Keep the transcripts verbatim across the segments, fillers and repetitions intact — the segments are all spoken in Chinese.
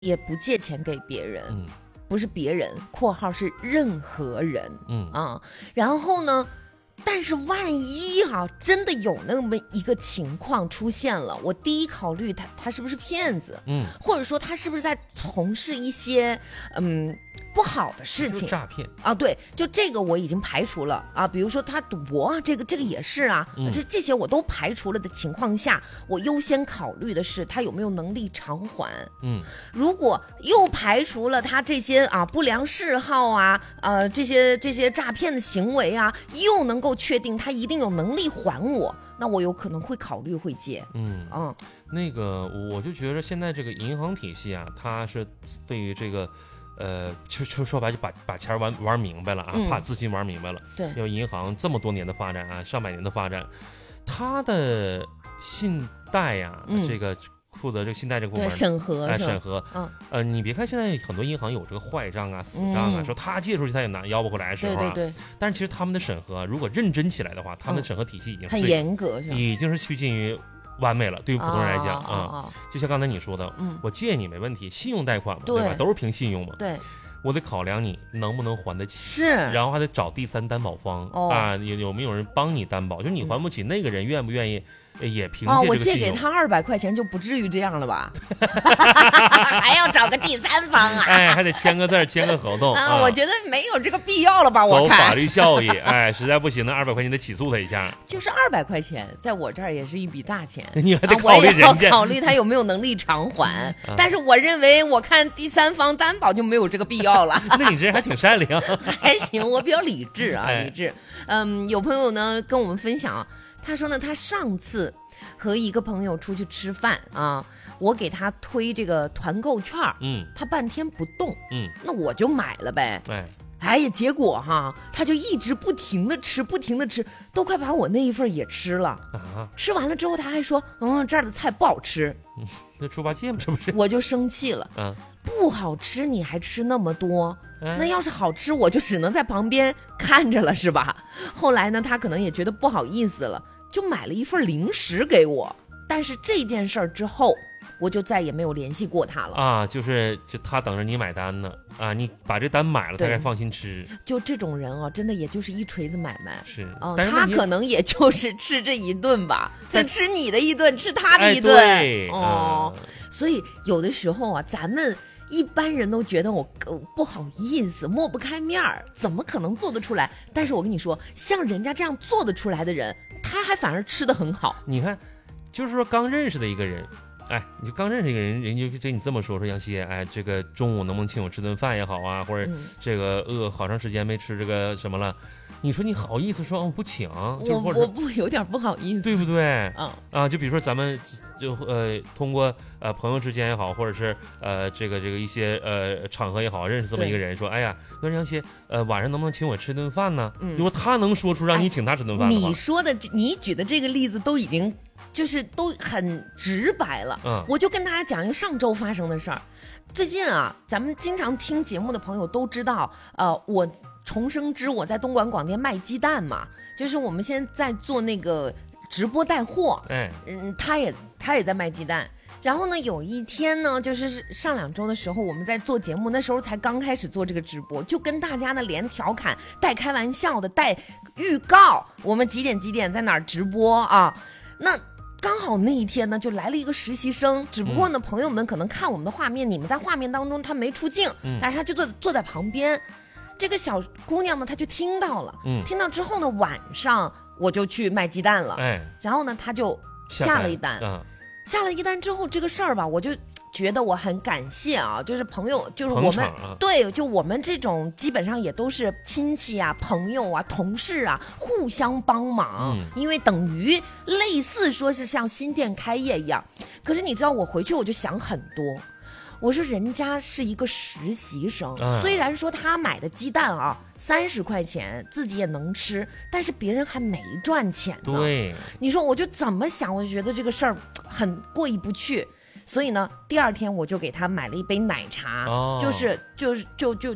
也不借钱给别人， 嗯， 不是别人（括号是任何人）， 嗯啊，然后呢？但是万一哈、啊、真的有那么一个情况出现了，我第一考虑他他是不是骗子， 嗯， 或者说他是不是在从事一些嗯不好的事情， 诈骗啊，对，就这个我已经排除了啊，比如说他赌博啊，这个这个也是啊， 嗯、 这这些我都排除了的情况下，我优先考虑的是他有没有能力偿还。 嗯， 如果又排除了他这些啊不良嗜好啊，呃这些这些诈骗的行为啊，又能够确定他一定有能力还我，那我有可能会考虑会借。 嗯嗯， 那个我就觉得现在这个银行体系啊，它是对于这个。呃，就就说白就把把钱玩玩明白了啊， 嗯、 把资金玩明白了。 对， 因为银行这么多年的发展啊，上百年的发展，它的信贷呀、啊嗯，这个负责这个信贷这个部门审核， 哎，审核。 嗯， 呃，你别看现在很多银行有这个坏账啊、死账啊，嗯、说他借出去他也拿要不回来的时候啊， 对对对。 但是其实他们的审核，如果认真起来的话，他们的审核体系已经很严格，是吧？ 已经是趋近于。完美了，对于普通人来讲啊、 哦哦嗯，就像刚才你说的， 嗯， 我借你没问题，信用贷款嘛， 对, 对吧？都是凭信用嘛， 对， 我得考量你能不能还得起， 是， 然后还得找第三担保方、 哦、 啊，有有没有人帮你担保？就是你还不起，嗯、那个人愿不愿意？也凭借这个信用。 哦，我借给他二百块钱就不至于这样了吧？还要找个第三方啊？ 哎，还得签个字，签个合同啊、啊！我觉得没有这个必要了吧？我看走法律效益，哎，实在不行，那二百块钱得起诉他一下。 就是二百块钱，在我这儿也是一笔大钱， 你还得考虑人家， 啊、我也要考虑他有没有能力偿还。啊、但是我认为，我看第三方担保就没有这个必要了。 那你这人还挺善良， 还行，我比较理智啊，理智。嗯，有朋友呢跟我们分享。他说呢，他上次和一个朋友出去吃饭啊，我给他推这个团购券， 嗯， 他半天不动， 嗯， 那我就买了呗， 哎， 哎呀，结果哈，他就一直不停的吃，不停的吃，都快把我那一份也吃了啊！吃完了之后，他还说，嗯，这儿的菜不好吃， 嗯，那猪八戒吗？是不是？ 我就生气了， 嗯， 不好吃你还吃那么多。那要是好吃，我就只能在旁边看着了，是吧？后来呢，他可能也觉得不好意思了，就买了一份零食给我。但是这件事儿之后，我就再也没有联系过他了啊。就是就他等着你买单呢啊，你把这单买了，他才放心吃。 就这种人啊，真的也就是一锤子买卖是啊、 但是他可能也就是吃这一顿吧，再吃你的一顿，吃他的一顿， 哎、对哦、 嗯。 所以有的时候啊，咱们。一般人都觉得我、呃、不好意思，抹不开面儿，怎么可能做得出来？但是我跟你说，像人家这样做得出来的人，他还反而吃得很好。 你看，就是说刚认识的一个人，哎，你就刚认识一个人，人就跟你这么说说，杨希，哎，这个中午能不能请我吃顿饭也好啊，或者这个饿好长时间没吃这个什么了。你说你好意思说我不请，就是或者我不有点不好意思， 对不对？ 嗯啊，就比如说咱们就呃通过呃朋友之间也好，或者是呃这个这个一些呃场合也好，认识这么一个人，说哎呀，那杨希呃晚上能不能请我吃顿饭呢？嗯，如果他能说出让你请他吃顿饭的话， 哎、你说的你举的这个例子都已经就是都很直白了。 嗯， 我就跟大家讲一个上周发生的事儿。最近啊，咱们经常听节目的朋友都知道，呃，我。重生之我在东莞广电卖鸡蛋嘛，就是我们现在做那个直播带货， 哎， 嗯，他也他也在卖鸡蛋。然后呢，有一天呢，就是上两周的时候，我们在做节目，那时候才刚开始做这个直播，就跟大家呢连调侃带开玩笑的带预告，我们几点几点在哪儿直播啊？那刚好那一天呢，就来了一个实习生，只不过呢，嗯、朋友们可能看我们的画面，你们在画面当中他没出镜，嗯、但是他就坐坐在旁边。这个小姑娘呢，她就听到了，嗯，听到之后呢，晚上我就去卖鸡蛋了， 哎， 然后呢，她就下了一单， 嗯， 下了一单之后，这个事儿吧，我就觉得我很感谢啊，就是朋友，就是我们、 啊、 对，就我们这种基本上也都是亲戚啊、朋友啊、同事啊，互相帮忙，嗯、因为等于类似说是像新店开业一样。可是你知道，我回去我就想很多。我说人家是一个实习生， 嗯、 虽然说他买的鸡蛋啊三十块钱自己也能吃，但是别人还没赚钱呢。 对， 你说我就怎么想，我就觉得这个事儿很过意不去。所以呢，第二天我就给他买了一杯奶茶，哦、就是就是就就就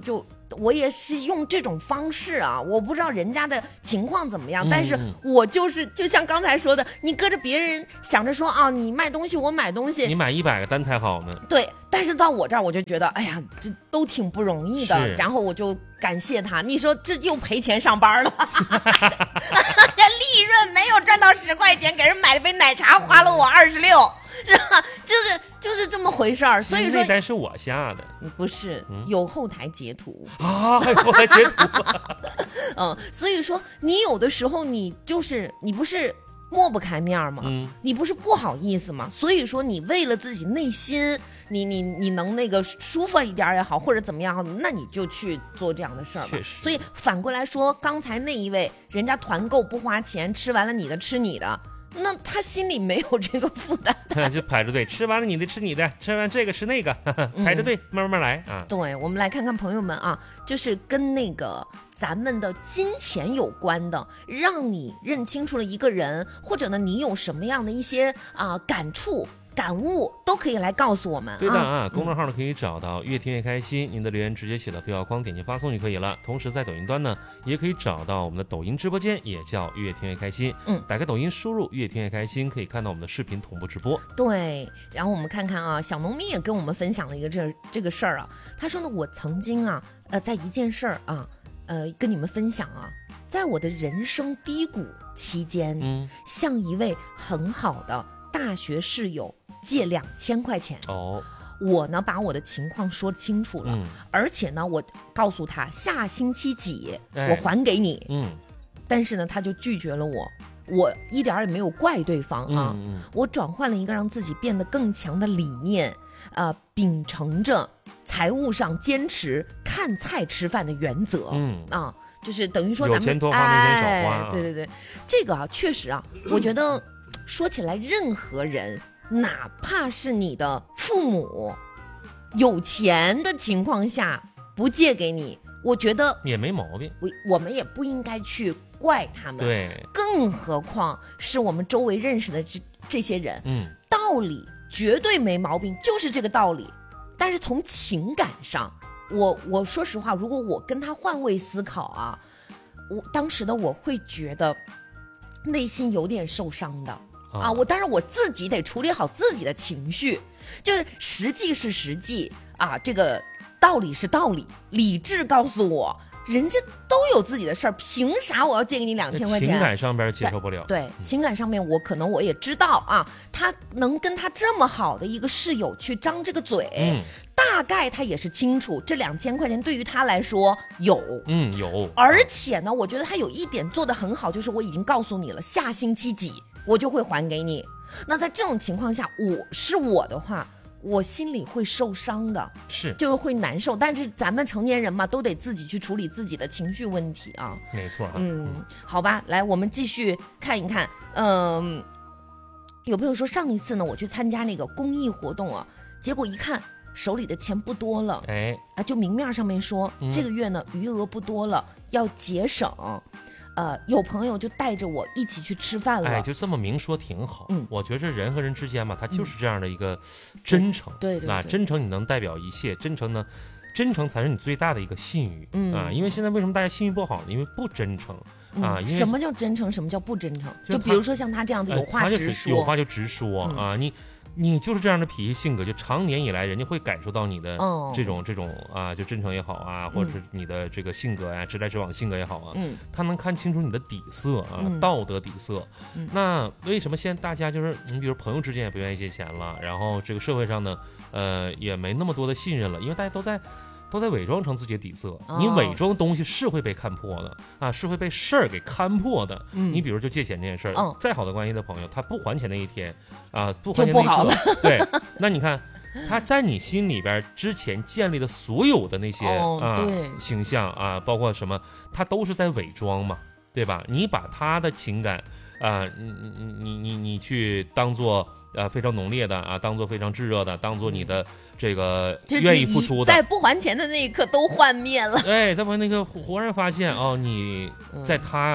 我也是用这种方式啊，我不知道人家的情况怎么样， 嗯、 但是我就是就像刚才说的，你搁着别人想着说啊，你卖东西我买东西， 你买一百个单才好呢。 对，但是到我这儿我就觉得，哎呀，这都挺不容易的，然后我就感谢他。你说这又赔钱上班了，这利润没有赚到十块钱，给人买了杯奶茶花了我二十六。是吧？就是就是这么回事儿，所以说那单是我下的， 不是、嗯、有后台截图啊，还有后台截图， 嗯，所以说你有的时候你就是你不是抹不开面吗？嗯，你不是不好意思吗？所以说你为了自己内心，你你你能那个舒服一点也好，或者怎么样，那你就去做这样的事儿吧。所以反过来说，刚才那一位人家团购不花钱，吃完了你的吃你的。那他心里没有这个负担就排着队吃完了你的吃你的，吃完这个吃那个，呵呵排着队、嗯、慢慢来啊。 对，我们来看看朋友们啊，就是跟那个咱们的金钱有关的，让你认清楚了一个人，或者呢你有什么样的一些啊、呃、感触感悟都可以来告诉我们。 对的啊，公众号呢可以找到越听越开心，您的留言直接写到对话框，点击发送就可以了。同时在抖音端呢也可以找到我们的抖音直播间，也叫越听越开心。嗯，打开抖音输入越听越开心，可以看到我们的视频同步直播。 对，然后我们看看啊，小农民也跟我们分享了一个这这个事儿啊，他说呢，我曾经啊，呃，在一件事儿啊，呃，跟你们分享啊，在我的人生低谷期间，嗯，向一位很好的大学室友借两千块钱哦，我呢把我的情况说清楚了，嗯、而且呢我告诉他下星期几、哎、我还给你，嗯，但是呢他就拒绝了我，我一点也没有怪对方啊，嗯嗯、我转换了一个让自己变得更强的理念，呃，秉承着财务上坚持看菜吃饭的原则，嗯啊，就是等于说咱们有钱多花没钱少花、 哎，对对对，这个啊确实啊，我觉得说起来任何人。哪怕是你的父母有钱的情况下不借给你，我觉得也没毛病， 我我们也不应该去怪他们， 对， 更何况是我们周围认识的这这些人，嗯，道理绝对没毛病，就是这个道理。但是从情感上，我我说实话，如果我跟他换位思考啊，我当时的我会觉得内心有点受伤的。啊，我当然我自己得处理好自己的情绪，就是实际是实际啊，这个道理是道理，理智告诉我，人家都有自己的事儿，凭啥我要借给你两千块钱？ 情感上边接受不了。 对，对嗯、情感上面我可能我也知道啊，他能跟他这么好的一个室友去张这个嘴，嗯、大概他也是清楚这两千块钱对于他来说有， 嗯有， 而且呢，我觉得他有一点做得很好，就是我已经告诉你了，下星期几。我就会还给你。那在这种情况下，我是我的话，我心里会受伤的， 是就是会难受。但是咱们成年人嘛，都得自己去处理自己的情绪问题啊。 没错、啊， 嗯，好吧，来，我们继续看一看。嗯，有朋友说上一次呢，我去参加那个公益活动啊，结果一看手里的钱不多了，哎啊，就明面上面说、嗯、这个月呢余额不多了，要节省。呃，有朋友就带着我一起去吃饭了， 哎，就这么明说挺好。嗯，我觉着人和人之间嘛，他就是这样的一个真诚， 嗯、对对, 对， 啊，真诚你能代表一切，真诚呢，真诚才是你最大的一个信誉、嗯、啊。因为现在为什么大家信誉不好呢？因为不真诚、嗯、啊。因为什么叫真诚？什么叫不真诚？就比如说像他这样子有话直说， 呃、有话就直说、嗯、啊，你。你就是这样的脾气性格，就常年以来，人家会感受到你的这种、哦、这种啊，就真诚也好啊，或者是你的这个性格呀、啊，直来直往性格也好啊，嗯，他能看清楚你的底色啊，嗯、道德底色。嗯、那为什么现在大家就是你比如朋友之间也不愿意借钱了，然后这个社会上呢，呃，也没那么多的信任了，因为大家都在。都在伪装成自己的底色，哦、你伪装东西是会被看破的啊，是会被事儿给看破的。嗯、你比如就借钱这件事儿，哦、再好的关系的朋友，他不还钱那一天啊，不还钱那一刻，对，那你看他在你心里边之前建立的所有的那些、哦、啊形象啊，包括什么，他都是在伪装嘛，对吧？你把他的情感啊，你你你你你去当做。呃，非常浓烈的啊，当做非常炙热的，当做你的这个愿意付出的， 在不还钱的那一刻都幻灭了。 哎，在不那个忽然发现哦，你在他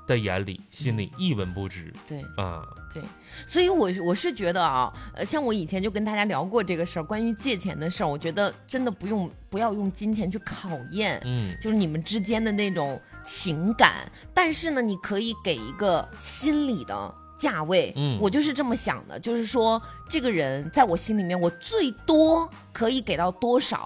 的眼里、心里一文不值。 对啊， 对，所以我我是觉得啊，呃，像我以前就跟大家聊过这个事儿，关于借钱的事儿，我觉得真的不用不要用金钱去考验， 嗯， 就是你们之间的那种情感，但是呢，你可以给一个心理的价位， 嗯， 我就是这么想的，就是说这个人在我心里面，我最多可以给到多少，